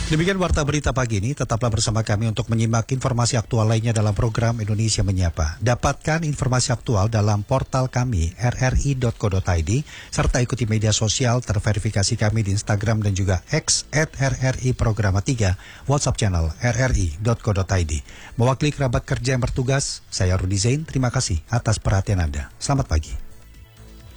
Demikian warta berita pagi ini. Tetaplah bersama kami untuk menyimak informasi aktual lainnya dalam program Indonesia Menyapa. Dapatkan informasi aktual dalam portal kami rri.co.id serta ikuti media sosial terverifikasi kami di Instagram dan juga X @RRI Programa 3, WhatsApp channel rri.co.id. Mewakili kerabat kerja yang bertugas, saya Rudi Zain. Terima kasih atas perhatian Anda. Selamat pagi.